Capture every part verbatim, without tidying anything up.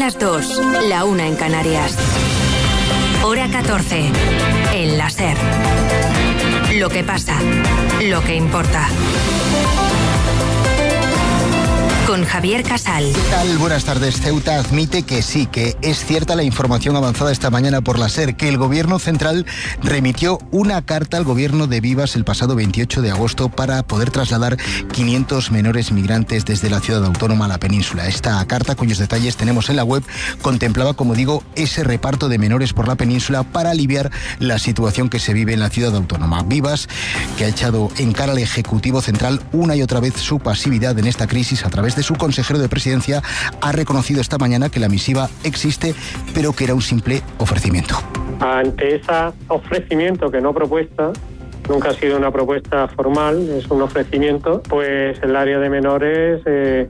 las dos, la una en Canarias. Hora catorce, en la SER. Lo que pasa, lo que importa. Con Javier Casal. ¿Qué tal? Buenas tardes. Ceuta admite que sí, que es cierta la información avanzada esta mañana por la SER, que el Gobierno Central remitió una carta al Gobierno de Vivas el pasado veintiocho de agosto para poder trasladar quinientos menores migrantes desde la ciudad autónoma a la península. Esta carta, cuyos detalles tenemos en la web, contemplaba, como digo, ese reparto de menores por la península para aliviar la situación que se vive en la ciudad autónoma. Vivas, que ha echado en cara al Ejecutivo Central una y otra vez su pasividad en esta crisis a través de su consejero de Presidencia, ha reconocido esta mañana que la misiva existe, pero que era un simple ofrecimiento. Ante ese ofrecimiento, que no propuesta, nunca ha sido una propuesta formal, es un ofrecimiento, pues el área de menores eh,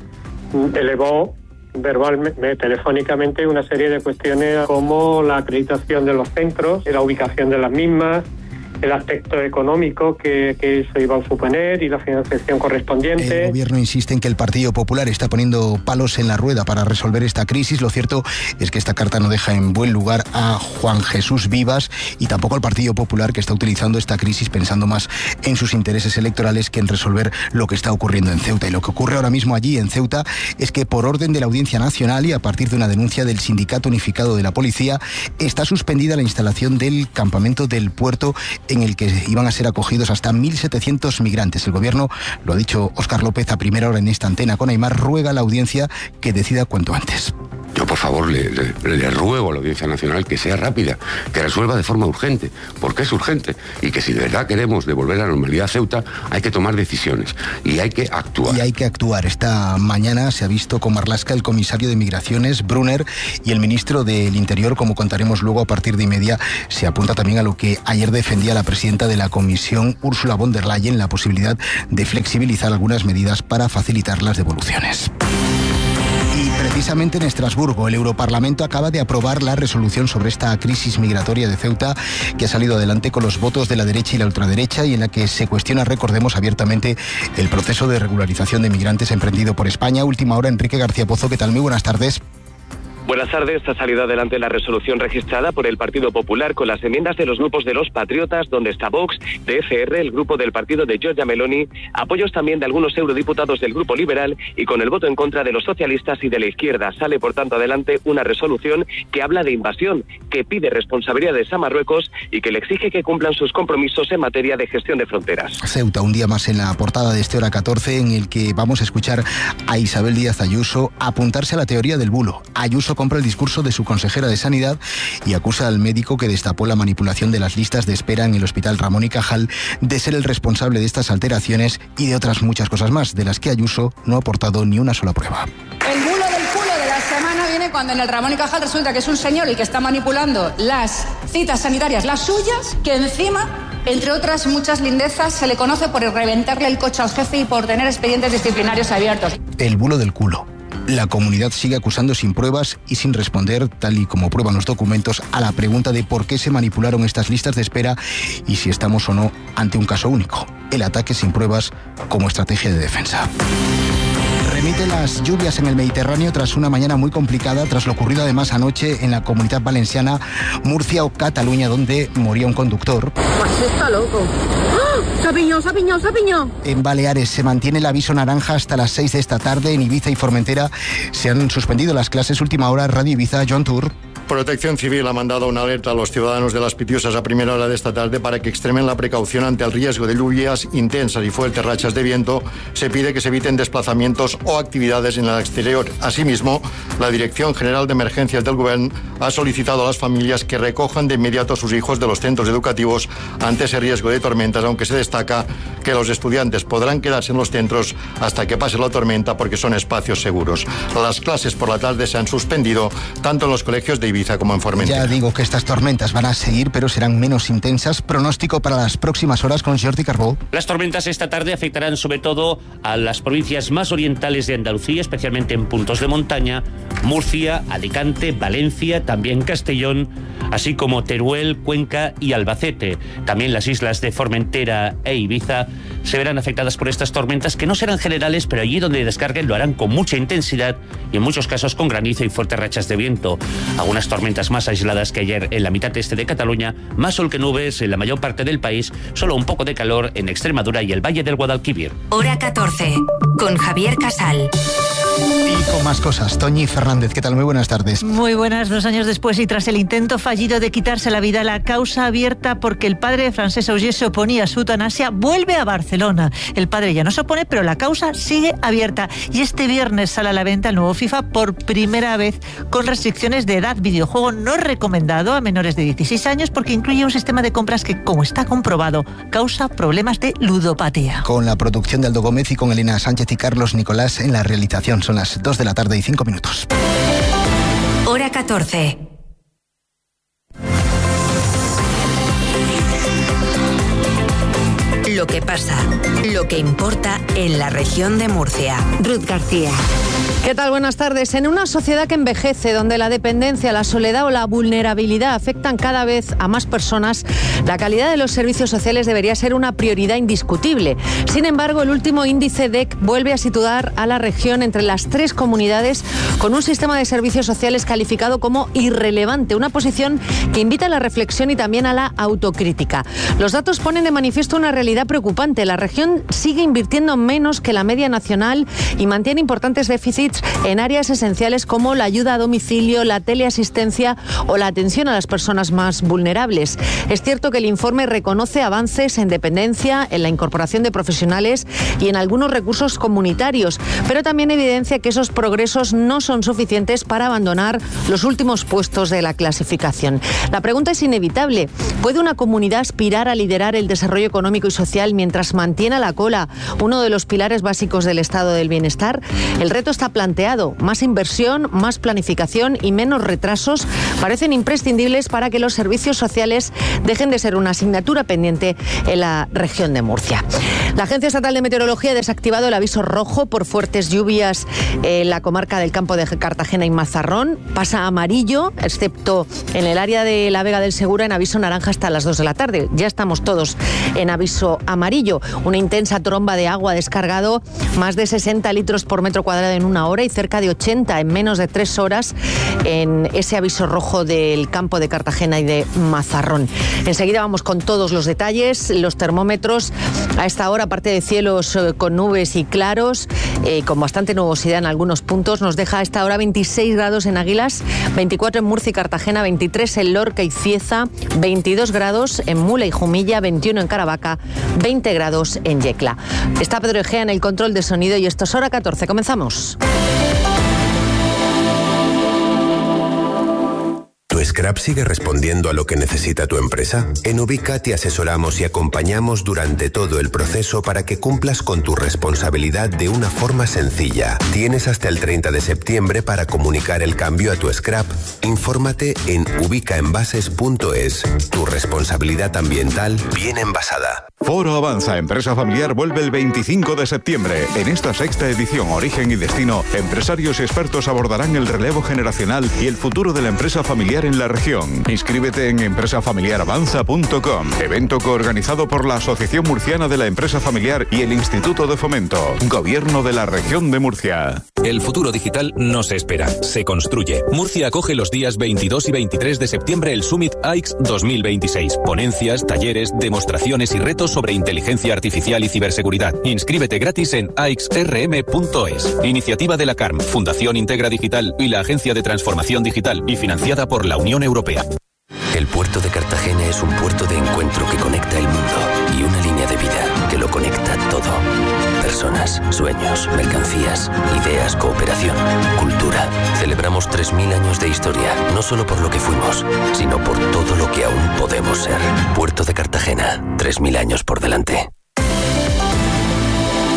elevó verbalmente, telefónicamente, una serie de cuestiones como la acreditación de los centros, la ubicación de las mismas, el aspecto económico que, que eso iba a suponer y la financiación correspondiente. El Gobierno insiste en que el Partido Popular está poniendo palos en la rueda para resolver esta crisis. Lo cierto es que esta carta no deja en buen lugar a Juan Jesús Vivas y tampoco al Partido Popular, que está utilizando esta crisis pensando más en sus intereses electorales que en resolver lo que está ocurriendo en Ceuta. Y lo que ocurre ahora mismo allí en Ceuta es que, por orden de la Audiencia Nacional y a partir de una denuncia del Sindicato Unificado de la Policía, está suspendida la instalación del campamento del puerto en el que iban a ser acogidos hasta mil setecientos migrantes. El Gobierno, lo ha dicho Óscar López a primera hora en esta antena con Aimar, ruega a la audiencia que decida cuanto antes. Yo, por favor, le, le, le ruego a la Audiencia Nacional que sea rápida, que resuelva de forma urgente, porque es urgente, y que si de verdad queremos devolver la normalidad a Ceuta, hay que tomar decisiones y hay que actuar. Y hay que actuar. Esta mañana se ha visto con Marlaska el comisario de Migraciones, Brunner, y el ministro del Interior, como contaremos luego a partir de y media. Se apunta también a lo que ayer defendía la presidenta de la Comisión, Ursula von der Leyen, la posibilidad de flexibilizar algunas medidas para facilitar las devoluciones. Y precisamente en Estrasburgo, el Europarlamento acaba de aprobar la resolución sobre esta crisis migratoria de Ceuta, que ha salido adelante con los votos de la derecha y la ultraderecha, y en la que se cuestiona, recordemos, abiertamente el proceso de regularización de migrantes emprendido por España. Última hora, Enrique García Pozo, ¿qué tal? Muy buenas tardes. Buenas tardes. Ha salido adelante la resolución registrada por el Partido Popular con las enmiendas de los grupos de los Patriotas, donde está Vox, T F R, el grupo del partido de Giorgia Meloni, apoyos también de algunos eurodiputados del Grupo Liberal y con el voto en contra de los socialistas y de la izquierda. Sale, por tanto, adelante una resolución que habla de invasión, que pide responsabilidades a Marruecos y que le exige que cumplan sus compromisos en materia de gestión de fronteras. Ceuta, un día más en la portada de este Hora catorce, en el que vamos a escuchar a Isabel Díaz Ayuso apuntarse a la teoría del bulo. Ayuso compra el discurso de su consejera de Sanidad y acusa al médico que destapó la manipulación de las listas de espera en el Hospital Ramón y Cajal de ser el responsable de estas alteraciones y de otras muchas cosas más, de las que Ayuso no ha aportado ni una sola prueba. El bulo del culo de la semana viene cuando en el Ramón y Cajal resulta que es un señor el que está manipulando las citas sanitarias, las suyas, que encima, entre otras muchas lindezas, se le conoce por reventarle el coche al jefe y por tener expedientes disciplinarios abiertos. El bulo del culo. La comunidad sigue acusando sin pruebas y sin responder, tal y como prueban los documentos, a la pregunta de por qué se manipularon estas listas de espera y si estamos o no ante un caso único. El ataque sin pruebas como estrategia de defensa. Remite las lluvias en el Mediterráneo tras una mañana muy complicada, tras lo ocurrido además anoche en la Comunidad Valenciana, Murcia o Cataluña, donde moría un conductor. Pues está loco. ¡Oh! ¡Se ha piñado, se ha piñado, se ha piñado! En Baleares se mantiene el aviso naranja hasta las seis de esta tarde. En Ibiza y Formentera se han suspendido las clases. Última hora, Radio Ibiza, John Tour. Protección Civil ha mandado una alerta a los ciudadanos de Las Pitiusas a primera hora de esta tarde para que extremen la precaución ante el riesgo de lluvias intensas y fuertes rachas de viento. Se pide que se eviten desplazamientos o actividades en el exterior. Asimismo, la Dirección General de Emergencias del Gobierno ha solicitado a las familias que recojan de inmediato a sus hijos de los centros educativos ante ese riesgo de tormentas, aunque se destaca que los estudiantes podrán quedarse en los centros hasta que pase la tormenta porque son espacios seguros. Las clases por la tarde se han suspendido tanto en los colegios de Ibiza como en Formentera. Ya digo que estas tormentas van a seguir, pero serán menos intensas. Pronóstico para las próximas horas con Jordi Carbó. Las tormentas esta tarde afectarán sobre todo a las provincias más orientales de Andalucía, especialmente en puntos de montaña, Murcia, Alicante, Valencia, también Castellón, así como Teruel, Cuenca y Albacete. También las islas de Formentera e Ibiza se verán afectadas por estas tormentas, que no serán generales, pero allí donde descarguen lo harán con mucha intensidad y en muchos casos con granizo y fuertes rachas de viento. Algunas tormentas más aisladas que ayer en la mitad este de Cataluña, más sol que nubes en la mayor parte del país, solo un poco de calor en Extremadura y el Valle del Guadalquivir. Hora catorce, con Javier Casal. Y con más cosas, Toñi Fernández, ¿qué tal? Muy buenas tardes. Muy buenas, dos años después y tras el intento fallido de quitarse la vida, la causa abierta porque el padre de Francesc Auger se oponía a su eutanasia vuelve a Barcelona. El padre ya no se opone, pero la causa sigue abierta. Y este viernes sale a la venta el nuevo FIFA por primera vez con restricciones de edad. Videojuego no recomendado a menores de dieciséis años porque incluye un sistema de compras que, como está comprobado, causa problemas de ludopatía. Con la producción de Aldo Gómez y con Elena Sánchez y Carlos Nicolás en la realización. Son las dos de la tarde y cinco minutos. Hora catorce. Lo que pasa, lo que importa en la región de Murcia. Ruth García. ¿Qué tal? Buenas tardes. En una sociedad que envejece, donde la dependencia, la soledad o la vulnerabilidad afectan cada vez a más personas, la calidad de los servicios sociales debería ser una prioridad indiscutible. Sin embargo, el último índice D E C vuelve a situar a la región entre las tres comunidades con un sistema de servicios sociales calificado como irrelevante, una posición que invita a la reflexión y también a la autocrítica. Los datos ponen de manifiesto una realidad preocupante. La región sigue invirtiendo menos que la media nacional y mantiene importantes déficits en áreas esenciales como la ayuda a domicilio, la teleasistencia o la atención a las personas más vulnerables. Es cierto que el informe reconoce avances en dependencia, en la incorporación de profesionales y en algunos recursos comunitarios, pero también evidencia que esos progresos no son suficientes para abandonar los últimos puestos de la clasificación. La pregunta es inevitable. ¿Puede una comunidad aspirar a liderar el desarrollo económico y social mientras mantiene a la cola uno de los pilares básicos del estado del bienestar? El reto está planteado. Más inversión, más planificación y menos retrasos parecen imprescindibles para que los servicios sociales dejen de ser una asignatura pendiente en la región de Murcia. La Agencia Estatal de Meteorología ha desactivado el aviso rojo por fuertes lluvias en la comarca del Campo de Cartagena y Mazarrón. Pasa a amarillo, excepto en el área de la Vega del Segura, en aviso naranja hasta las dos de la tarde. Ya estamos todos en aviso amarillo. Una intensa tromba de agua ha descargado más de sesenta litros por metro cuadrado en una hora y cerca de ochenta en menos de tres horas en ese aviso rojo del Campo de Cartagena y de Mazarrón. Enseguida vamos con todos los detalles. Los termómetros a esta hora, aparte de cielos eh, con nubes y claros, eh, con bastante nubosidad en algunos puntos, nos deja a esta hora veintiséis grados en Águilas, veinticuatro en Murcia y Cartagena, veintitrés en Lorca y Cieza, veintidós grados en Mula y Jumilla, veintiuno en Caravaca, veinte grados en Yecla. Está Pedro Egea en el control de sonido y esto es Hora catorce. Comenzamos. ¿Tu scrap sigue respondiendo a lo que necesita tu empresa? En Ubica te asesoramos y acompañamos durante todo el proceso para que cumplas con tu responsabilidad de una forma sencilla. Tienes hasta el treinta de septiembre para comunicar el cambio a tu scrap. Infórmate en ubicaenvases punto es. Tu responsabilidad ambiental bien envasada. Foro Avanza Empresa Familiar vuelve el veinticinco de septiembre. En esta sexta edición Origen y Destino, empresarios y expertos abordarán el relevo generacional y el futuro de la empresa familiar en la región. Inscríbete en empresa familiar avanza punto com. Evento coorganizado por la Asociación Murciana de la Empresa Familiar y el Instituto de Fomento. Gobierno de la Región de Murcia. El futuro digital no se espera, se construye. Murcia acoge los días veintidós y veintitrés de septiembre el Summit A I X dos mil veintiséis. Ponencias, talleres, demostraciones y retos sobre inteligencia artificial y ciberseguridad. Inscríbete gratis en a x r m punto es. Iniciativa de la CARM, Fundación Integra Digital y la Agencia de Transformación Digital y financiada por la Unión Europea. El puerto de Cartagena es un puerto de encuentro que conecta el mundo y una línea de vida que lo conecta todo. Personas, sueños, mercancías, ideas, cooperación, cultura. Celebramos tres mil años de historia, no solo por lo que fuimos, sino por todo lo que aún podemos ser. Puerto de Cartagena, tres mil años por delante.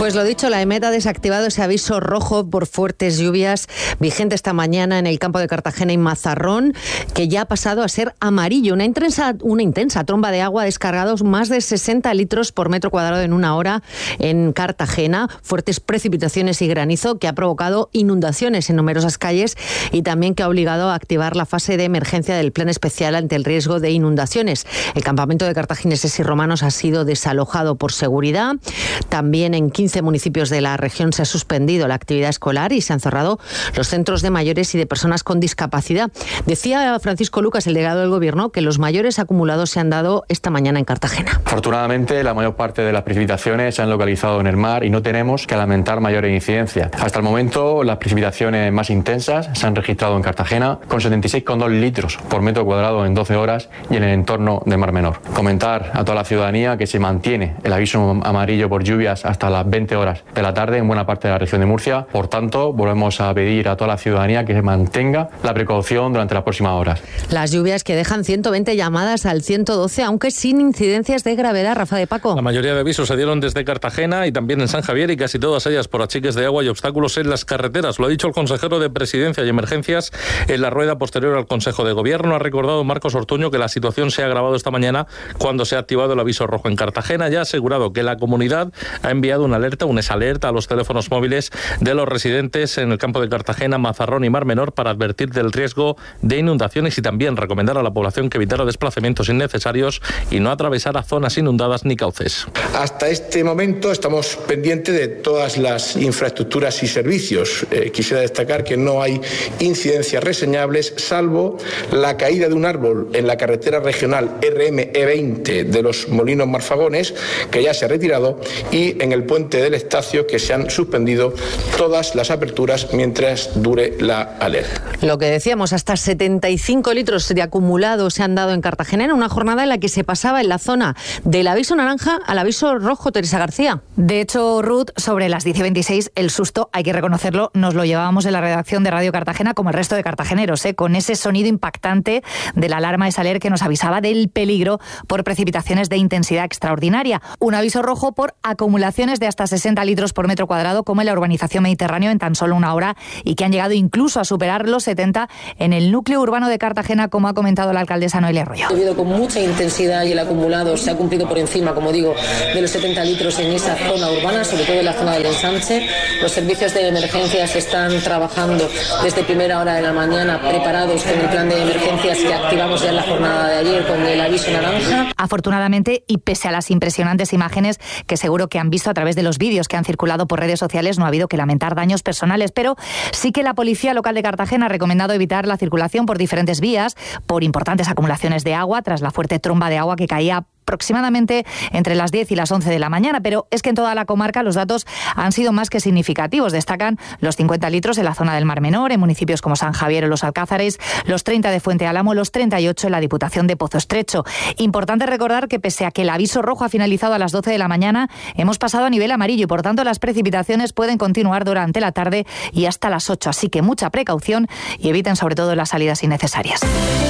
Pues lo dicho, la EMET ha desactivado ese aviso rojo por fuertes lluvias vigente esta mañana en el campo de Cartagena y Mazarrón, que ya ha pasado a ser amarillo. Una intensa, una intensa tromba de agua ha descargado más de sesenta litros por metro cuadrado en una hora en Cartagena. Fuertes precipitaciones y granizo que ha provocado inundaciones en numerosas calles y también que ha obligado a activar la fase de emergencia del plan especial ante el riesgo de inundaciones. El campamento de cartagineses y romanos ha sido desalojado por seguridad. También en quince municipios de la región se ha suspendido la actividad escolar y se han cerrado los centros de mayores y de personas con discapacidad. Decía Francisco Lucas, el delegado del Gobierno, que los mayores acumulados se han dado esta mañana en Cartagena. Afortunadamente, la mayor parte de las precipitaciones se han localizado en el mar y no tenemos que lamentar mayores incidencias. Hasta el momento, las precipitaciones más intensas se han registrado en Cartagena con setenta y seis coma dos litros por metro cuadrado en doce horas y en el entorno del Mar Menor. Comentar a toda la ciudadanía que se mantiene el aviso amarillo por lluvias hasta las veinte horas de la tarde en buena parte de la región de Murcia. Por tanto, volvemos a pedir a toda la ciudadanía que se mantenga la precaución durante las próximas horas. Las lluvias que dejan ciento veinte llamadas al ciento doce, aunque sin incidencias de gravedad. Rafa de Paco. La mayoría de avisos se dieron desde Cartagena y también en San Javier, y casi todas ellas por achiques de agua y obstáculos en las carreteras. Lo ha dicho el consejero de Presidencia y Emergencias en la rueda posterior al Consejo de Gobierno. Ha recordado Marcos Ortuño que la situación se ha agravado esta mañana cuando se ha activado el aviso rojo en Cartagena. Ya ha asegurado que la comunidad ha enviado una alerta, una alerta a los teléfonos móviles de los residentes en el campo de Cartagena, Mazarrón y Mar Menor para advertir del riesgo de inundaciones y también recomendar a la población que evitara desplazamientos innecesarios y no atravesara zonas inundadas ni cauces. Hasta este momento estamos pendientes de todas las infraestructuras y servicios. Eh, quisiera destacar que no hay incidencias reseñables, salvo la caída de un árbol en la carretera regional R M E veinte de los Molinos Marfagones, que ya se ha retirado, y en el puente del Estacio, que se han suspendido todas las aperturas mientras dure la alerta. Lo que decíamos, hasta setenta y cinco litros de acumulado se han dado en Cartagena en una jornada en la que se pasaba en la zona del aviso naranja al aviso rojo. Teresa García. De hecho, Ruth, sobre las diez y veintiséis, el susto, hay que reconocerlo, nos lo llevábamos en la redacción de Radio Cartagena como el resto de cartageneros, ¿eh? Con ese sonido impactante de la alarma de Saler que nos avisaba del peligro por precipitaciones de intensidad extraordinaria. Un aviso rojo por acumulaciones de hasta sesenta litros por metro cuadrado, como en la urbanización Mediterráneo en tan solo una hora, y que han llegado incluso a superar los setenta en el núcleo urbano de Cartagena, como ha comentado la alcaldesa Noelia Arroyo. Ha llovido con mucha intensidad y el acumulado se ha cumplido por encima, como digo, de los setenta litros en esa zona urbana, sobre todo en la zona del ensanche. Los servicios de emergencias están trabajando desde primera hora de la mañana, preparados con el plan de emergencias que activamos ya en la jornada de ayer con el aviso naranja. Afortunadamente, y pese a las impresionantes imágenes que seguro que han visto a través de los vídeos que han circulado por redes sociales, no ha habido que lamentar daños personales, pero sí que la Policía Local de Cartagena ha recomendado evitar la circulación por diferentes vías por importantes acumulaciones de agua tras la fuerte tromba de agua que caía aproximadamente entre las diez y las once de la mañana, pero es que en toda la comarca los datos han sido más que significativos. Destacan los cincuenta litros en la zona del Mar Menor, en municipios como San Javier o Los Alcázares, los treinta de Fuente Álamo, los treinta y ocho en la Diputación de Pozo Estrecho. Importante recordar que pese a que el aviso rojo ha finalizado a las doce de la mañana, hemos pasado a nivel amarillo y por tanto las precipitaciones pueden continuar durante la tarde y hasta las ocho, así que mucha precaución y eviten sobre todo las salidas innecesarias.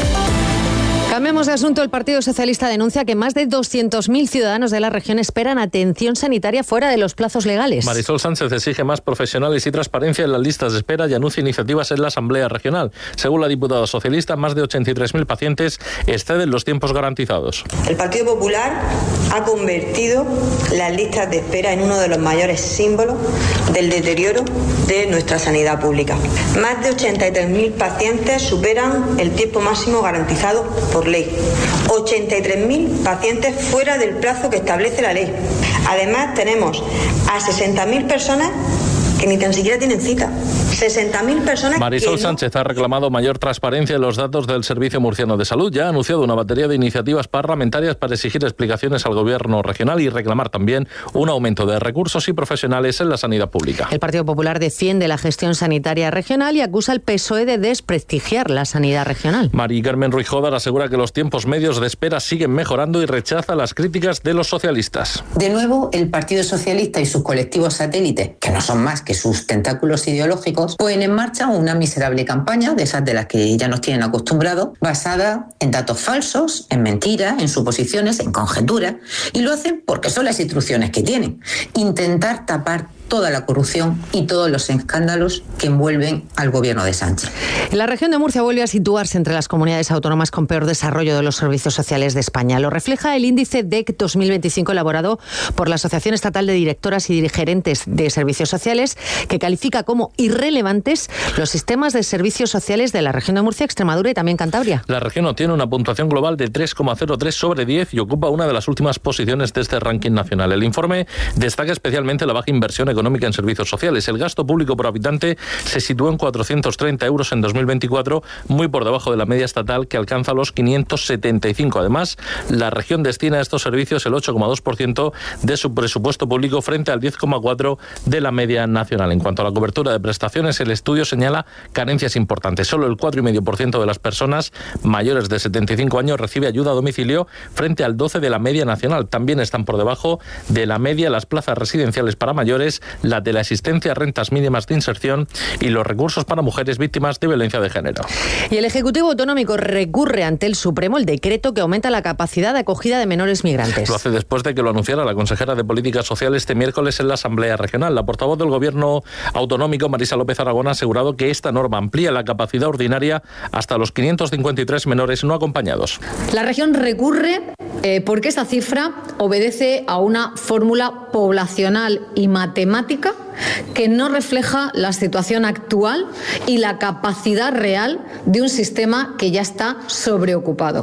Cambiamos de asunto. El Partido Socialista denuncia que más de doscientos mil ciudadanos de la región esperan atención sanitaria fuera de los plazos legales. Marisol Sánchez exige más profesionales y transparencia en las listas de espera y anuncia iniciativas en la Asamblea Regional. Según la diputada socialista, más de ochenta y tres mil pacientes exceden los tiempos garantizados. El Partido Popular ha convertido las listas de espera en uno de los mayores símbolos del deterioro de nuestra sanidad pública. Más de ochenta y tres mil pacientes superan el tiempo máximo garantizado por ley. ochenta y tres mil pacientes fuera del plazo que establece la ley. Además, tenemos a sesenta mil personas que ni tan siquiera tienen cita. sesenta mil personas. Marisol que no... Sánchez ha reclamado mayor transparencia en los datos del Servicio Murciano de Salud. Ya ha anunciado una batería de iniciativas parlamentarias para exigir explicaciones al Gobierno regional y reclamar también un aumento de recursos y profesionales en la sanidad pública. El Partido Popular defiende la gestión sanitaria regional y acusa al P S O E de desprestigiar la sanidad regional. Mari Carmen Ruiz Jodar asegura que los tiempos medios de espera siguen mejorando y rechaza las críticas de los socialistas. De nuevo, el Partido Socialista y sus colectivos satélites, que no son más que sus tentáculos ideológicos, políticos ponen en marcha una miserable campaña, de esas de las que ya nos tienen acostumbrados, basada en datos falsos, en mentiras, en suposiciones, en conjeturas, y lo hacen porque son las instrucciones que tienen. Intentar tapar toda la corrupción y todos los escándalos que envuelven al gobierno de Sánchez. La región de Murcia vuelve a situarse entre las comunidades autónomas con peor desarrollo de los servicios sociales de España. Lo refleja el índice D E C dos mil veinticinco elaborado por la Asociación Estatal de Directoras y Gerentes de Servicios Sociales, que califica como irrelevantes los sistemas de servicios sociales de la región de Murcia, Extremadura y también Cantabria. La región obtiene una puntuación global de tres coma cero tres sobre diez y ocupa una de las últimas posiciones de este ranking nacional. El informe destaca especialmente la baja inversión económica económica en servicios sociales. El gasto público por habitante se sitúa en cuatrocientos treinta euros en dos mil veinticuatro, muy por debajo de la media estatal, que alcanza los quinientos setenta y cinco. Además, la región destina a estos servicios el ocho coma dos por ciento de su presupuesto público frente al diez coma cuatro por ciento de la media nacional. En cuanto a la cobertura de prestaciones, el estudio señala carencias importantes. Solo el cuatro coma cinco por ciento de las personas mayores de setenta y cinco años recibe ayuda a domicilio frente al doce por ciento de la media nacional. También están por debajo de la media las plazas residenciales para mayores, la de la asistencia a rentas mínimas de inserción y los recursos para mujeres víctimas de violencia de género. Y el Ejecutivo Autonómico recurre ante el Supremo el decreto que aumenta la capacidad de acogida de menores migrantes. Lo hace después de que lo anunciara la consejera de Políticas Sociales este miércoles en la Asamblea Regional. La portavoz del Gobierno Autonómico, Marisa López Aragón, ha asegurado que esta norma amplía la capacidad ordinaria hasta los quinientos cincuenta y tres menores no acompañados. La región recurre eh, porque esta cifra obedece a una fórmula poblacional y matemática que no refleja la situación actual y la capacidad real de un sistema que ya está sobreocupado.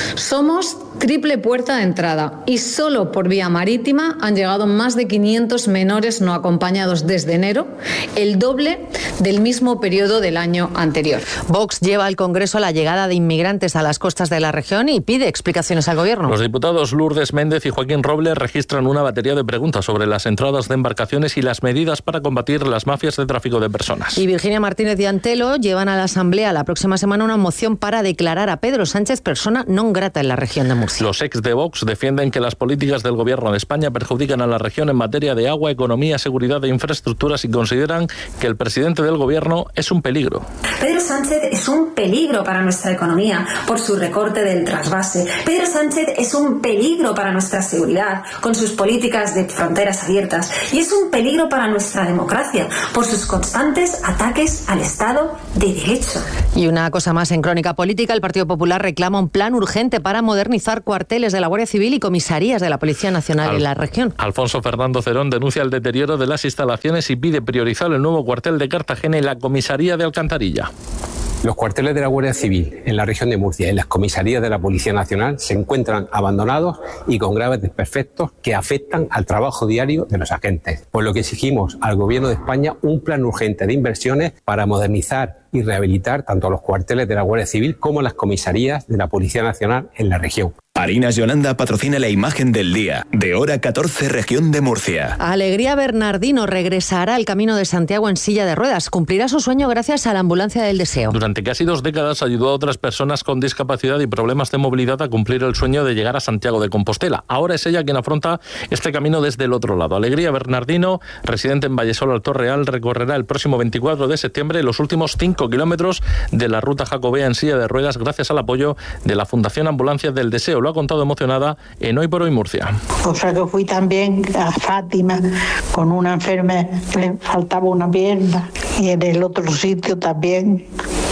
Somos triple puerta de entrada y solo por vía marítima han llegado más de quinientos menores no acompañados desde enero, el doble del mismo periodo del año anterior. Vox lleva al Congreso la llegada de inmigrantes a las costas de la región y pide explicaciones al Gobierno. Los diputados Lourdes Méndez y Joaquín Robles registran una batería de preguntas sobre las entradas de embarcaciones y las medidas para combatir las mafias de tráfico de personas. Y Virginia Martínez y Antelo llevan a la Asamblea la próxima semana una moción para declarar a Pedro Sánchez persona non grata en la región de Murcia. Los ex de Vox defienden que las políticas del Gobierno de España perjudican a la región en materia de agua, economía, seguridad e infraestructuras y consideran que el presidente del Gobierno es un peligro. Pedro Sánchez es un peligro para nuestra economía por su recorte del trasvase. Pedro Sánchez es un peligro para nuestra seguridad con sus políticas de fronteras abiertas y es un peligro para nuestra democracia por sus constantes ataques al Estado de Derecho. Y una cosa más en crónica política, el Partido Popular reclama un plan urgente para modernizar cuarteles de la Guardia Civil y comisarías de la Policía Nacional Al- en la región. Alfonso Fernando Cerón denuncia el deterioro de las instalaciones y pide priorizar el nuevo cuartel de Cartagena y la comisaría de Alcantarilla. Los cuarteles de la Guardia Civil en la región de Murcia y en las comisarías de la Policía Nacional se encuentran abandonados y con graves desperfectos que afectan al trabajo diario de los agentes, por lo que exigimos al Gobierno de España un plan urgente de inversiones para modernizar y rehabilitar tanto los cuarteles de la Guardia Civil como las comisarías de la Policía Nacional en la región. Harinas Yolanda patrocina la imagen del día, de hora catorce, región de Murcia. Alegría Bernardino regresará al Camino de Santiago en silla de ruedas. Cumplirá su sueño gracias a la ambulancia del deseo. Durante casi dos décadas ayudó a otras personas con discapacidad y problemas de movilidad a cumplir el sueño de llegar a Santiago de Compostela. Ahora es ella quien afronta este camino desde el otro lado. Alegría Bernardino, residente en Vallesol, Alto Real, recorrerá el próximo veinticuatro de septiembre los últimos cinco kilómetros de la ruta jacobea en silla de ruedas gracias al apoyo de la Fundación Ambulancia del Deseo. Lo ha contado emocionada en Hoy por Hoy Murcia. O sea que fui también a Fátima con una enferma que le faltaba una pierna y en el otro sitio también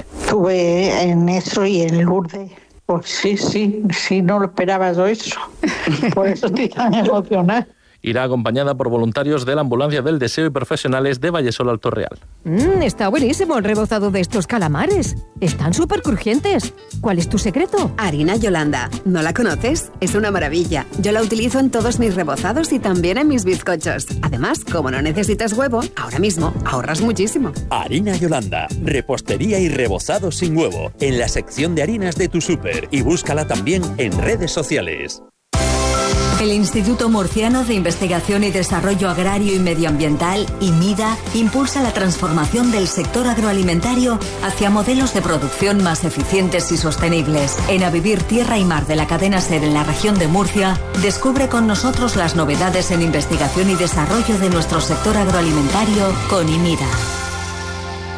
estuve en eso y en Lourdes. Pues sí, sí, sí, no lo esperaba yo eso. Por eso estoy tan emocionada. Irá acompañada por voluntarios de la Ambulancia del Deseo y profesionales de Vallesol Alto Real. Mm, está buenísimo el rebozado de estos calamares. Están súper crujientes. ¿Cuál es tu secreto? Harina Yolanda. ¿No la conoces? Es una maravilla. Yo la utilizo en todos mis rebozados y también en mis bizcochos. Además, como no necesitas huevo, ahora mismo ahorras muchísimo. Harina Yolanda. Repostería y rebozado sin huevo. En la sección de harinas de tu súper. Y búscala también en redes sociales. El Instituto Murciano de Investigación y Desarrollo Agrario y Medioambiental, IMIDA, impulsa la transformación del sector agroalimentario hacia modelos de producción más eficientes y sostenibles. En A Vivir Tierra y Mar de la cadena SER en la región de Murcia, descubre con nosotros las novedades en investigación y desarrollo de nuestro sector agroalimentario con IMIDA.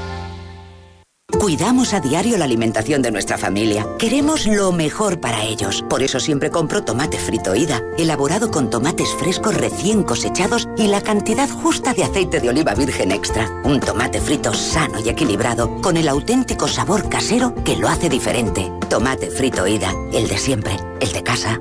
Cuidamos a diario la alimentación de nuestra familia. Queremos lo mejor para ellos. Por eso siempre compro tomate frito Ida, elaborado con tomates frescos recién cosechados y la cantidad justa de aceite de oliva virgen extra. Un tomate frito sano y equilibrado, con el auténtico sabor casero que lo hace diferente. Tomate frito Ida, el de siempre, el de casa.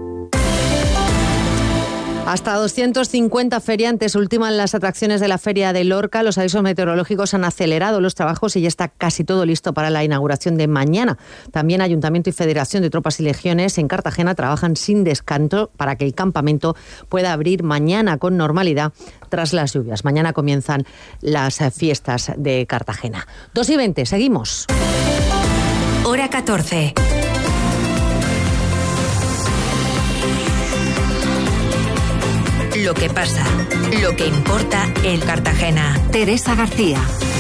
Hasta doscientos cincuenta feriantes ultiman las atracciones de la Feria de Lorca. Los avisos meteorológicos han acelerado los trabajos y ya está casi todo listo para la inauguración de mañana. También Ayuntamiento y Federación de Tropas y Legiones en Cartagena trabajan sin descanso para que el campamento pueda abrir mañana con normalidad tras las lluvias. Mañana comienzan las fiestas de Cartagena. dos y veinte, seguimos. Hora catorce. Lo que pasa, lo que importa en Cartagena. Teresa García.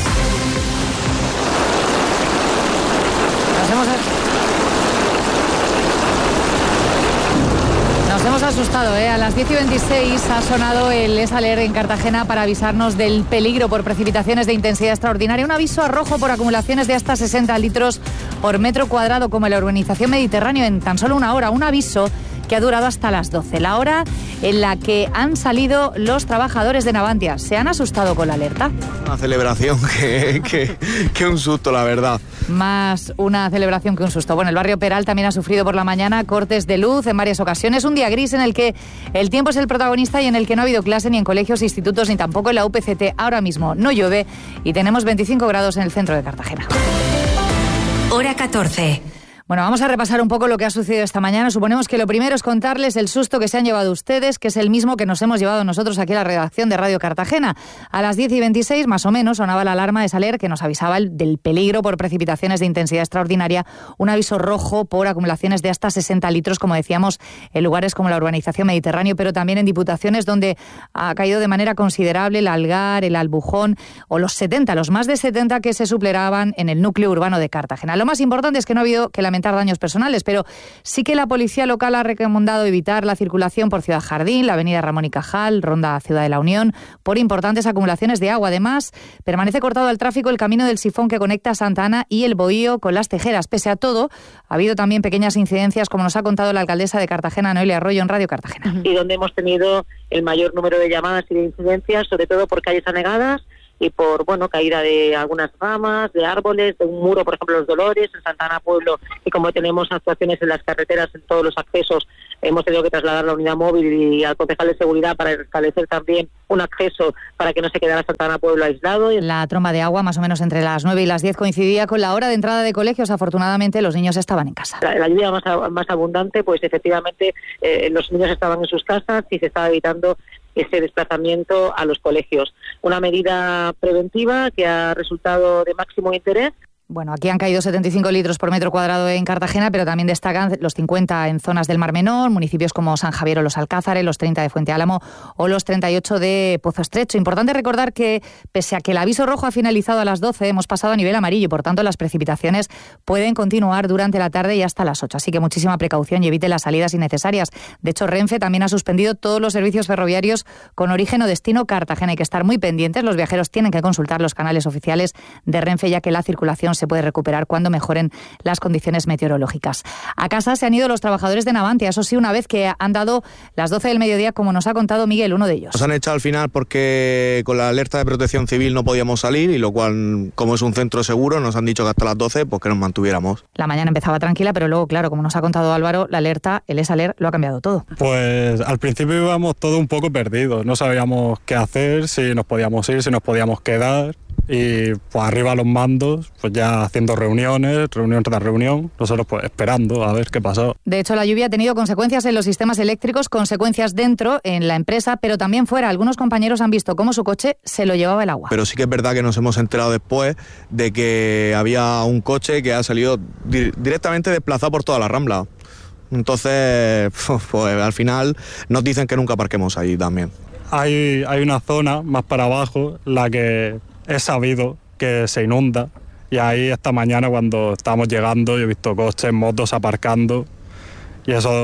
Nos hemos, Nos hemos asustado, ¿eh? A las diez y veintiséis ha sonado el Es Alert en Cartagena para avisarnos del peligro por precipitaciones de intensidad extraordinaria. Un aviso a rojo por acumulaciones de hasta sesenta litros por metro cuadrado, como en la urbanización Mediterráneo, en tan solo una hora. Un aviso que ha durado hasta las doce, la hora en la que han salido los trabajadores de Navantia. ¿Se han asustado con la alerta? Una celebración que, que, que un susto, la verdad. Más una celebración que un susto. Bueno, el barrio Peral también ha sufrido por la mañana cortes de luz en varias ocasiones. Un día gris en el que el tiempo es el protagonista y en el que no ha habido clase ni en colegios, institutos, ni tampoco en la U P C T. Ahora mismo no llueve y tenemos veinticinco grados en el centro de Cartagena. Hora catorce. Bueno, vamos a repasar un poco lo que ha sucedido esta mañana. Suponemos que lo primero es contarles el susto que se han llevado ustedes, que es el mismo que nos hemos llevado nosotros aquí a la redacción de Radio Cartagena. A las diez y veintiséis, más o menos, sonaba la alarma de Saler que nos avisaba el, del peligro por precipitaciones de intensidad extraordinaria, un aviso rojo por acumulaciones de hasta sesenta litros, como decíamos, en lugares como la urbanización Mediterráneo, pero también en diputaciones donde ha caído de manera considerable el Algar, el Albujón o los setenta, los más de setenta que se suplegaban en el núcleo urbano de Cartagena. Lo más importante es que no ha habido que lamentar daños personales, pero sí que la policía local ha recomendado evitar la circulación por Ciudad Jardín, la avenida Ramón y Cajal, Ronda Ciudad de la Unión, por importantes acumulaciones de agua. Además, permanece cortado al tráfico el camino del Sifón que conecta Santa Ana y el Bohío con Las Tejeras. Pese a todo, ha habido también pequeñas incidencias, como nos ha contado la alcaldesa de Cartagena, Noelia Arroyo, en Radio Cartagena. Y donde hemos tenido el mayor número de llamadas y de incidencias, sobre todo por calles anegadas y por, bueno, caída de algunas ramas, de árboles, de un muro, por ejemplo, Los Dolores, en Santa Ana Pueblo, y como tenemos actuaciones en las carreteras, en todos los accesos, hemos tenido que trasladar la unidad móvil y al concejal de seguridad para establecer también un acceso para que no se quedara Santa Ana Pueblo aislado. La tromba de agua, más o menos entre las nueve y las diez, coincidía con la hora de entrada de colegios. Afortunadamente, los niños estaban en casa. La, la lluvia más, más abundante, pues efectivamente eh, los niños estaban en sus casas y se estaba evitando ese desplazamiento a los colegios. Una medida preventiva que ha resultado de máximo interés. Bueno, aquí han caído setenta y cinco litros por metro cuadrado en Cartagena, pero también destacan los cincuenta en zonas del Mar Menor, municipios como San Javier o Los Alcázares, los treinta de Fuente Álamo o los treinta y ocho de Pozo Estrecho. Importante recordar que, pese a que el aviso rojo ha finalizado a las doce, hemos pasado a nivel amarillo y, por tanto, las precipitaciones pueden continuar durante la tarde y hasta las ocho. Así que muchísima precaución y evite las salidas innecesarias. De hecho, Renfe también ha suspendido todos los servicios ferroviarios con origen o destino Cartagena. Hay que estar muy pendientes. Los viajeros tienen que consultar los canales oficiales de Renfe, ya que la circulación se puede recuperar cuando mejoren las condiciones meteorológicas. A casa se han ido los trabajadores de Navantia, eso sí, una vez que han dado las doce del mediodía, como nos ha contado Miguel, uno de ellos. Nos han echado al final porque con la alerta de protección civil no podíamos salir, y lo cual, como es un centro seguro, nos han dicho que hasta las doce pues que nos mantuviéramos. La mañana empezaba tranquila, pero luego, claro, como nos ha contado Álvaro, la alerta, el Es Alert, lo ha cambiado todo. Pues al principio íbamos todos un poco perdidos, no sabíamos qué hacer, si nos podíamos ir, si nos podíamos quedar. Y pues arriba los mandos, pues ya haciendo reuniones, reunión tras reunión, nosotros pues esperando a ver qué pasó. De hecho, la lluvia ha tenido consecuencias en los sistemas eléctricos, consecuencias dentro, en la empresa, pero también fuera. Algunos compañeros han visto cómo su coche se lo llevaba el agua. Pero sí que es verdad que nos hemos enterado después de que había un coche que ha salido di- directamente desplazado por toda la Rambla. Entonces, pues al final nos dicen que nunca aparquemos ahí también. Hay, hay una zona más para abajo, la que he sabido que se inunda, y ahí esta mañana cuando estábamos llegando yo he visto coches, motos aparcando, y eso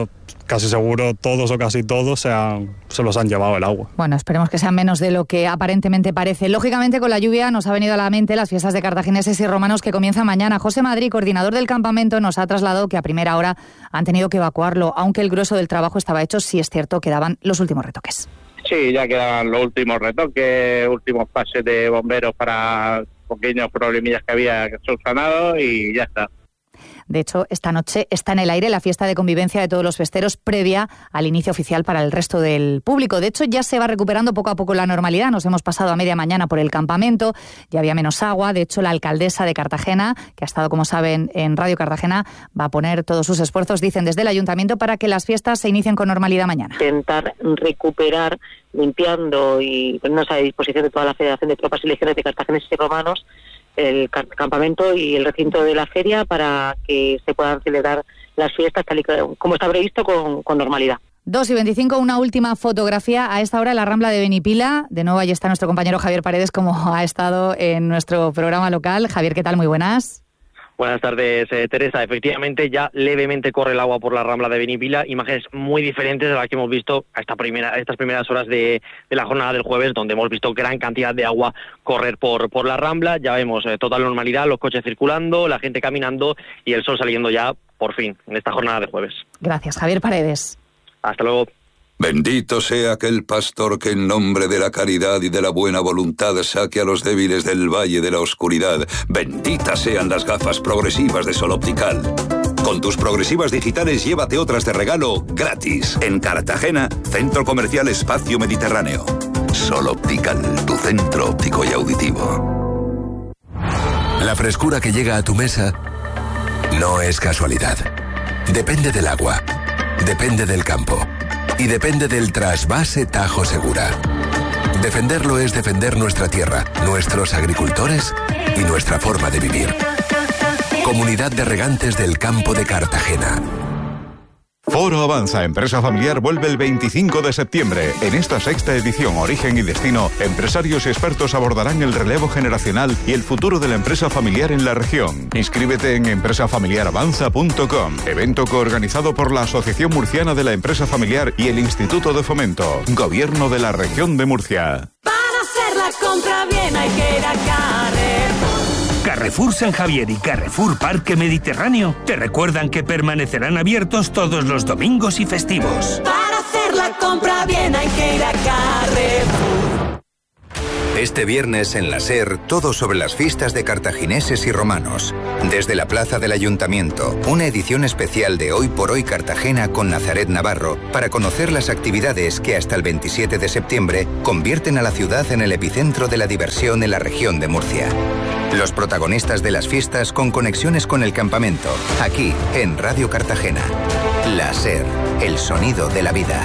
casi seguro todos o casi todos se, han, se los han llevado el agua. Bueno, esperemos que sean menos de lo que aparentemente parece. Lógicamente, con la lluvia nos ha venido a la mente las fiestas de cartagineses y romanos que comienzan mañana. José Madrid, coordinador del campamento, nos ha trasladado que a primera hora han tenido que evacuarlo, aunque el grueso del trabajo estaba hecho. Sí es cierto, quedaban los últimos retoques. Sí, ya quedaban los últimos retoques, últimos pases de bomberos para pequeños problemillas que había subsanado y ya está. De hecho, esta noche está en el aire la fiesta de convivencia de todos los festeros previa al inicio oficial para el resto del público. De hecho, ya se va recuperando poco a poco la normalidad. Nos hemos pasado a media mañana por el campamento, ya había menos agua. De hecho, la alcaldesa de Cartagena, que ha estado, como saben, en Radio Cartagena, va a poner todos sus esfuerzos, dicen desde el ayuntamiento, para que las fiestas se inicien con normalidad mañana. Intentar recuperar, limpiando y ponernos a disposición de toda la Federación de Tropas y Legiones de Cartagineses y Romanos el campamento y el recinto de la feria para que se puedan celebrar las fiestas tal y como está previsto con, con normalidad. dos y veinticinco, una última fotografía a esta hora en la Rambla de Benipila. De nuevo, ahí está nuestro compañero Javier Paredes, como ha estado en nuestro programa local. Javier, ¿qué tal? Muy buenas. Buenas tardes, eh, Teresa. Efectivamente, ya levemente corre el agua por la Rambla de Benipila. Imágenes muy diferentes de las que hemos visto a, esta primera, a estas primeras horas de, de la jornada del jueves, donde hemos visto gran cantidad de agua correr por, por la Rambla. Ya vemos eh, total normalidad, los coches circulando, la gente caminando y el sol saliendo ya, por fin, en esta jornada de jueves. Gracias, Javier Paredes. Hasta luego. Bendito sea aquel pastor que en nombre de la caridad y de la buena voluntad saque a los débiles del valle de la oscuridad. Benditas sean las gafas progresivas de Sol Optical. Con tus progresivas digitales llévate otras de regalo gratis. En Cartagena, Centro Comercial Espacio Mediterráneo. Sol Optical, tu centro óptico y auditivo. La frescura que llega a tu mesa no es casualidad. Depende del agua, depende del campo. Y depende del trasvase Tajo Segura. Defenderlo es defender nuestra tierra, nuestros agricultores y nuestra forma de vivir. Comunidad de Regantes del Campo de Cartagena. Foro Avanza Empresa Familiar vuelve el veinticinco de septiembre. En esta sexta edición Origen y Destino, empresarios y expertos abordarán el relevo generacional y el futuro de la empresa familiar en la región. Inscríbete en empresa familiar avanza punto com, evento coorganizado por la Asociación Murciana de la Empresa Familiar y el Instituto de Fomento, Gobierno de la Región de Murcia. Para hacer la compra bien hay que ir a Carrefour. Carrefour San Javier y Carrefour Parque Mediterráneo te recuerdan que permanecerán abiertos todos los domingos y festivos. Para hacer la compra bien hay que ir a Carrefour. Este viernes en la SER, todo sobre las fiestas de cartagineses y romanos. Desde la plaza del Ayuntamiento, una edición especial de Hoy por Hoy Cartagena con Nazaret Navarro para conocer las actividades que hasta el veintisiete de septiembre convierten a la ciudad en el epicentro de la diversión en la región de Murcia. Los protagonistas de las fiestas con conexiones con el campamento, aquí en Radio Cartagena. La SER, el sonido de la vida.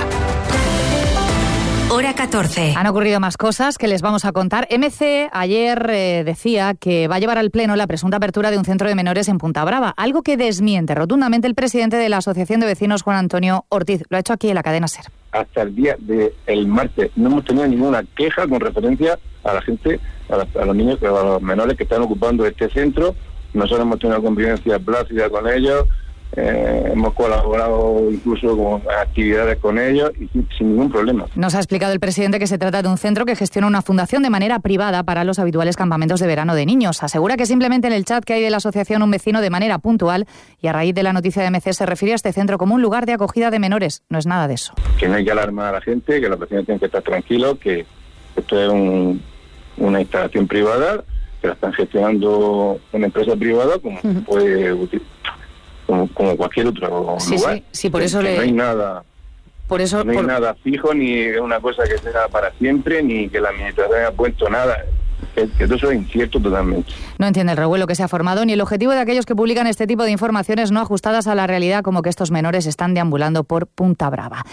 Hora catorce. Han ocurrido más cosas que les vamos a contar. M C ayer eh, decía que va a llevar al Pleno la presunta apertura de un centro de menores en Punta Brava, algo que desmiente rotundamente el presidente de la Asociación de Vecinos, Juan Antonio Ortiz. Lo ha hecho aquí en la cadena SER. Hasta el día del martes no hemos tenido ninguna queja con referencia a la gente, a, la, a los niños, a los menores que están ocupando este centro. Nosotros hemos tenido una convivencia plácida con ellos. Eh, hemos colaborado incluso con actividades con ellos y sin, sin ningún problema. Nos ha explicado el presidente que se trata de un centro que gestiona una fundación de manera privada para los habituales campamentos de verano de niños. Asegura que simplemente en el chat que hay de la asociación un vecino de manera puntual y a raíz de la noticia de M C se refiere a este centro como un lugar de acogida de menores. No es nada de eso. Que no hay que alarmar a la gente, que los vecinos tienen que estar tranquilos, que esto es un, una instalación privada, que la están gestionando una empresa privada como uh-huh. puede utilizar. Como, como cualquier otro sí, lugar. Sí, sí, por eso que le... no hay nada, por eso, no hay por... nada fijo, ni una cosa que sea para siempre, ni que la administración haya puesto nada. Que, que todo eso es incierto totalmente. No entiende el revuelo que se ha formado ni el objetivo de aquellos que publican este tipo de informaciones no ajustadas a la realidad, como que estos menores están deambulando por Punta Brava.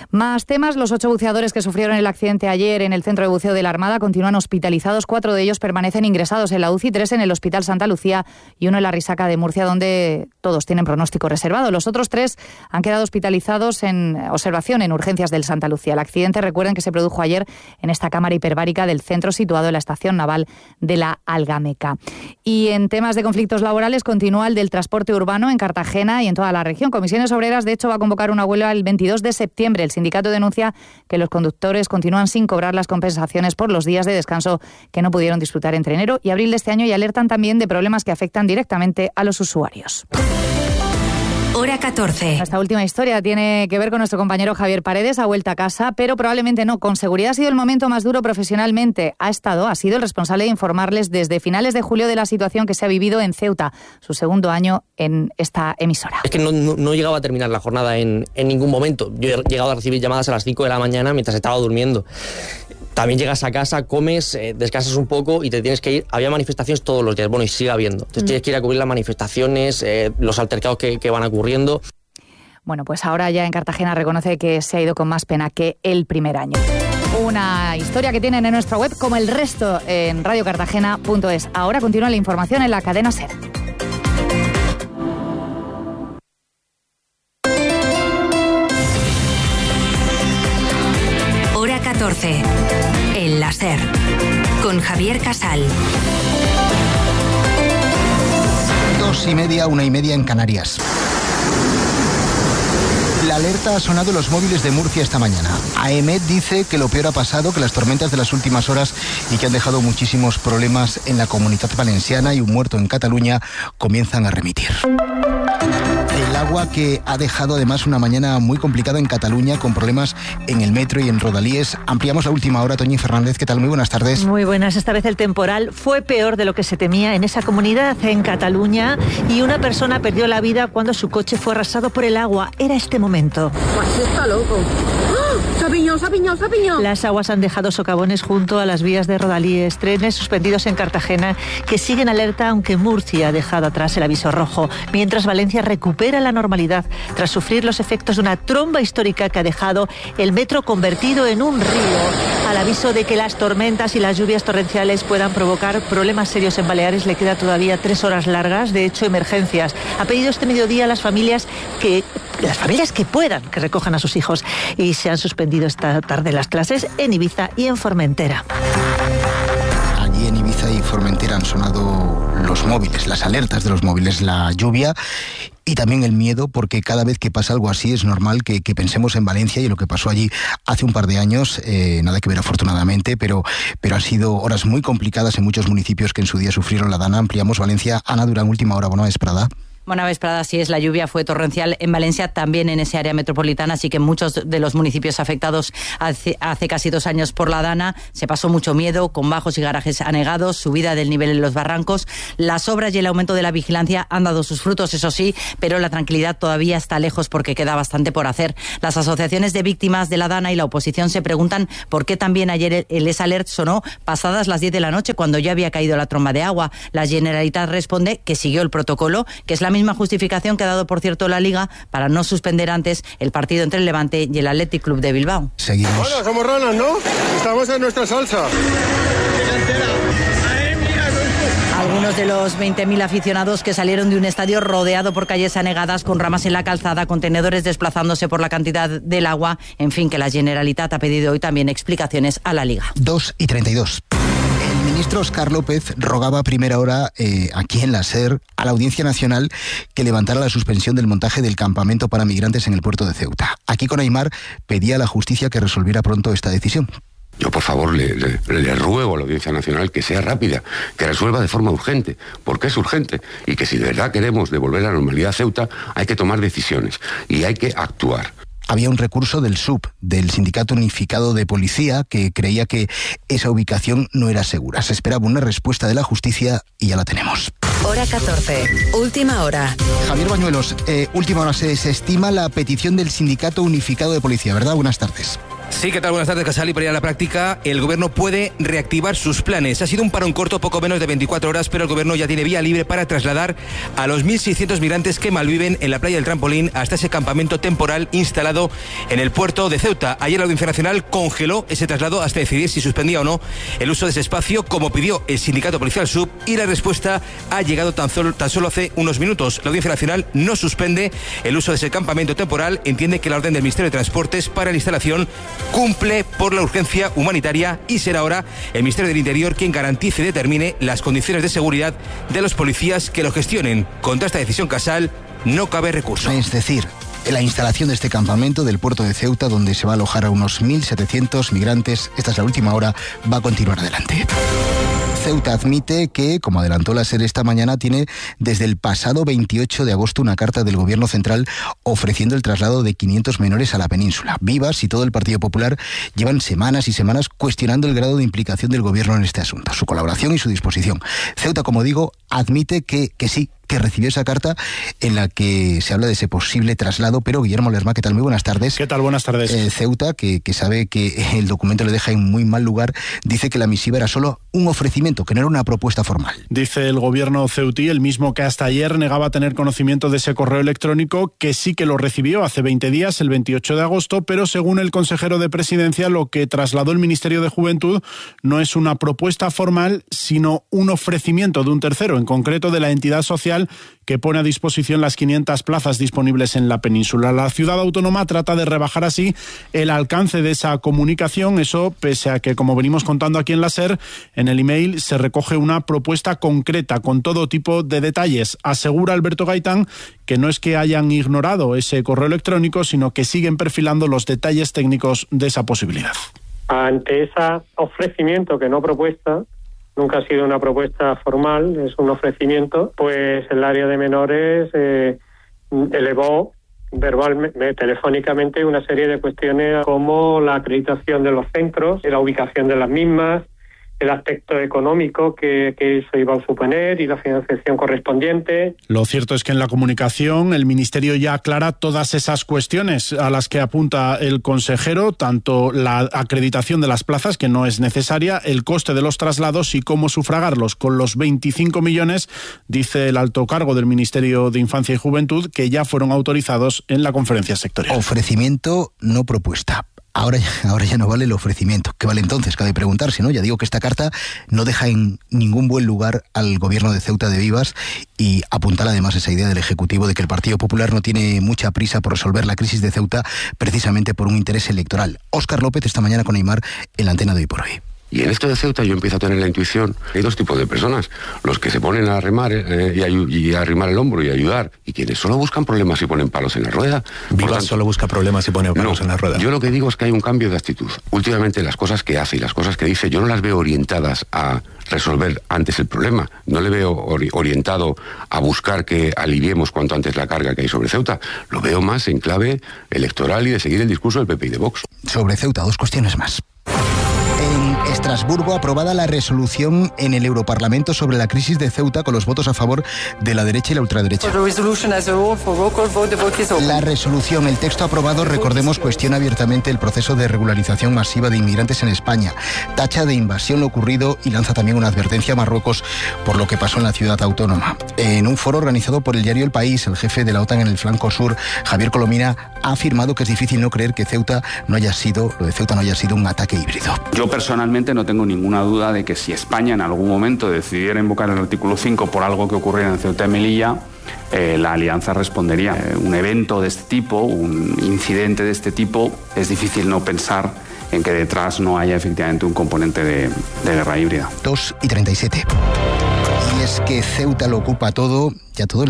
Más temas, los ocho buceadores que sufrieron el accidente ayer en el centro de buceo de la Armada continúan hospitalizados. Cuatro de ellos permanecen ingresados en la U C I, tres en el Hospital Santa Lucía y uno en la Risaca de Murcia, donde todos tienen pronóstico reservado. Los otros tres han quedado hospitalizados en observación en urgencias del Santa Lucía. El accidente, recuerden que se produjo ayer en esta cámara hiperbárica del centro situado en la estación naval de la Algameca. Y en temas de conflictos laborales continúa el del transporte urbano en Cartagena y en toda la región. Comisiones Obreras, de hecho, va a convocar una huelga el veintidós de septiembre. El sindicato denuncia que los conductores continúan sin cobrar las compensaciones por los días de descanso que no pudieron disfrutar entre enero y abril de este año, y alertan también de problemas que afectan directamente a los usuarios. Hora catorce. Esta última historia tiene que ver con nuestro compañero Javier Paredes, ha vuelto a casa, pero probablemente no. Con seguridad ha sido el momento más duro profesionalmente. Ha estado, ha sido el responsable de informarles desde finales de julio de la situación que se ha vivido en Ceuta, su segundo año en esta emisora. Es que no, no, no llegaba a terminar la jornada en, en ningún momento. Yo he llegado a recibir llamadas a las cinco de la mañana mientras estaba durmiendo. También llegas a casa, comes, eh, descansas un poco y te tienes que ir. Había manifestaciones todos los días, bueno, y sigue habiendo. Entonces mm. tienes que ir a cubrir las manifestaciones, eh, los altercados que, que van ocurriendo. Bueno, pues ahora ya en Cartagena reconoce que se ha ido con más pena que el primer año. Una historia que tienen en nuestra web, como el resto en radio cartagena punto es. Ahora continúa la información en la cadena SER. Hora catorce. El láser. Con Javier Casal. Dos y media, una y media en Canarias. La alerta ha sonado en los móviles de Murcia esta mañana. AEMET dice que lo peor ha pasado, que las tormentas de las últimas horas y que han dejado muchísimos problemas en la Comunitat Valenciana y un muerto en Cataluña comienzan a remitir. El agua que ha dejado además una mañana muy complicada en Cataluña con problemas en el metro y en Rodalíes. Ampliamos la última hora. Toñi Fernández, ¿qué tal? Muy buenas tardes. Muy buenas. Esta vez el temporal fue peor de lo que se temía en esa comunidad, en Cataluña, y una persona perdió la vida cuando su coche fue arrasado por el agua. Era este momento. Pues está loco. ¡Oh! ¡Sapiñón, sapiñón, sapiñón! Las aguas han dejado socavones junto a las vías de Rodalíes, trenes suspendidos en Cartagena que siguen alerta, aunque Murcia ha dejado atrás el aviso rojo, mientras Valencia recupera la normalidad tras sufrir los efectos de una tromba histórica que ha dejado el metro convertido en un río. Al aviso de que las tormentas y las lluvias torrenciales puedan provocar problemas serios en Baleares, le queda todavía tres horas largas. De hecho, emergencias. Ha pedido este mediodía a las familias que las familias que puedan que recojan a sus hijos, y se han suspendido esta tarde las clases en Ibiza y en Formentera. Allí en Ibiza y Formentera han sonado los móviles, las alertas de los móviles, la lluvia y también el miedo, porque cada vez que pasa algo así es normal que, que pensemos en Valencia y en lo que pasó allí hace un par de años. Eh, nada que ver afortunadamente, pero, pero han sido horas muy complicadas en muchos municipios que en su día sufrieron la dana. Ampliamos Valencia. Ana Durán, última hora. Buena vesprada. Buena vesprada, así es, la lluvia fue torrencial en Valencia, también en ese área metropolitana, así que muchos de los municipios afectados hace, hace casi dos años por la dana se pasó mucho miedo, con bajos y garajes anegados, subida del nivel en los barrancos. Las obras y el aumento de la vigilancia han dado sus frutos, eso sí, pero la tranquilidad todavía está lejos porque queda bastante por hacer. Las asociaciones de víctimas de la dana y la oposición se preguntan por qué también ayer el S-Alert sonó pasadas las diez de la noche, cuando ya había caído la tromba de agua. La Generalitat responde que siguió el protocolo, que es la misma justificación que ha dado, por cierto, la Liga para no suspender antes el partido entre el Levante y el Athletic Club de Bilbao. Seguimos. Bueno, somos ranas, ¿no? Estamos en nuestra salsa. Algunos de los veinte mil aficionados que salieron de un estadio rodeado por calles anegadas, con ramas en la calzada, contenedores desplazándose por la cantidad del agua. En fin, que la Generalitat ha pedido hoy también explicaciones a la Liga. dos y treinta y dos. El ministro Óscar López rogaba a primera hora eh, aquí en la SER a la Audiencia Nacional que levantara la suspensión del montaje del campamento para migrantes en el puerto de Ceuta. Aquí con Aimar pedía a la justicia que resolviera pronto esta decisión. Yo, por favor, le, le, le ruego a la Audiencia Nacional que sea rápida, que resuelva de forma urgente, porque es urgente, y que si de verdad queremos devolver la normalidad a Ceuta, hay que tomar decisiones y hay que actuar. Había un recurso del S U P, del Sindicato Unificado de Policía, que creía que esa ubicación no era segura. Se esperaba una respuesta de la justicia y ya la tenemos. Hora catorce, última hora. Javier Bañuelos, eh, última hora. Se, se estima la petición del Sindicato Unificado de Policía, ¿verdad? Buenas tardes. Sí, ¿qué tal? Buenas tardes, Casali. Para ir a la práctica, el Gobierno puede reactivar sus planes. Ha sido un parón corto, poco menos de veinticuatro horas, pero el Gobierno ya tiene vía libre para trasladar a los mil seiscientos migrantes que malviven en la playa del Trampolín hasta ese campamento temporal instalado en el puerto de Ceuta. Ayer la Audiencia Nacional congeló ese traslado hasta decidir si suspendía o no el uso de ese espacio, como pidió el sindicato policial S U B, y la respuesta ha llegado tan solo, tan solo hace unos minutos. La Audiencia Nacional no suspende el uso de ese campamento temporal, entiende que la orden del Ministerio de Transportes para la instalación cumple por la urgencia humanitaria y será ahora el Ministerio del Interior quien garantice y determine las condiciones de seguridad de los policías que lo gestionen. Contra esta decisión, Casal, no cabe recurso. Es decir, la instalación de este campamento del puerto de Ceuta, donde se va a alojar a unos mil setecientos migrantes, esta es la última hora, va a continuar adelante. Ceuta admite que, como adelantó la SER esta mañana, tiene desde el pasado veintiocho de agosto una carta del Gobierno Central ofreciendo el traslado de quinientos menores a la península. Vivas y todo el Partido Popular llevan semanas y semanas cuestionando el grado de implicación del Gobierno en este asunto, su colaboración y su disposición. Ceuta, como digo, admite que, que sí, que recibió esa carta en la que se habla de ese posible traslado, pero Guillermo Lerma, ¿qué tal? Muy buenas tardes. ¿Qué tal? Buenas tardes. Eh, Ceuta, que, que sabe que el documento le deja en muy mal lugar, dice que la misiva era solo un ofrecimiento, que no era una propuesta formal. Dice el gobierno ceutí, el mismo que hasta ayer negaba tener conocimiento de ese correo electrónico, que sí que lo recibió hace veinte días, el veintiocho de agosto, pero según el consejero de Presidencia, lo que trasladó el Ministerio de Juventud no es una propuesta formal, sino un ofrecimiento de un tercero, en concreto de la entidad social que pone a disposición las quinientas plazas disponibles en la península. La ciudad autónoma trata de rebajar así el alcance de esa comunicación, eso pese a que, como venimos contando aquí en la SER, en el email se recoge una propuesta concreta con todo tipo de detalles. Asegura Alberto Gaitán que no es que hayan ignorado ese correo electrónico, sino que siguen perfilando los detalles técnicos de esa posibilidad. Ante ese ofrecimiento, que no propuesta, nunca ha sido una propuesta formal, es un ofrecimiento, pues el área de menores eh, elevó verbalmente, telefónicamente, una serie de cuestiones como la acreditación de los centros, la ubicación de las mismas, el aspecto económico que, que eso iba a suponer y la financiación correspondiente. Lo cierto es que en la comunicación el Ministerio ya aclara todas esas cuestiones a las que apunta el consejero, tanto la acreditación de las plazas, que no es necesaria, el coste de los traslados y cómo sufragarlos. Con los veinticinco millones, dice el alto cargo del Ministerio de Infancia y Juventud, que ya fueron autorizados en la conferencia sectorial. Ofrecimiento, no propuesta. Ahora, ahora ya no vale el ofrecimiento. ¿Qué vale entonces? Cabe preguntarse, ¿no? Ya digo que esta carta no deja en ningún buen lugar al gobierno de Ceuta de Vivas y apuntar además esa idea del Ejecutivo de que el Partido Popular no tiene mucha prisa por resolver la crisis de Ceuta precisamente por un interés electoral. Óscar López esta mañana con Aymar en la antena de Hoy por Hoy. Y en esto de Ceuta yo empiezo a tener la intuición, hay dos tipos de personas, los que se ponen a remar eh, y, a, y a arrimar el hombro y a ayudar, y quienes solo buscan problemas y ponen palos en la rueda. Vivas tanto, solo busca problemas y pone palos no, en la rueda. Yo lo que digo es que hay un cambio de actitud. Últimamente las cosas que hace y las cosas que dice, yo no las veo orientadas a resolver antes el problema, no le veo ori- orientado a buscar que aliviemos cuanto antes la carga que hay sobre Ceuta, lo veo más en clave electoral y de seguir el discurso del P P y de Vox. Sobre Ceuta, dos cuestiones más. En Estrasburgo, aprobada la resolución en el Europarlamento sobre la crisis de Ceuta con los votos a favor de la derecha y la ultraderecha. La resolución, el texto aprobado, recordemos, cuestiona abiertamente el proceso de regularización masiva de inmigrantes en España, tacha de invasión lo ocurrido y lanza también una advertencia a Marruecos por lo que pasó en la ciudad autónoma. En un foro organizado por el diario El País, el jefe de la OTAN en el flanco sur, Javier Colomina, ha afirmado que es difícil no creer que Ceuta no haya sido, lo de Ceuta no haya sido un ataque híbrido. Yo personalmente no tengo ninguna duda de que si España en algún momento decidiera invocar el artículo cinco por algo que ocurriera en Ceuta y Melilla, eh, la alianza respondería. Eh, un evento de este tipo, un incidente de este tipo, es difícil no pensar en que detrás no haya efectivamente un componente de, de guerra híbrida. dos y treinta y siete. Y es que Ceuta lo ocupa todo, ya todo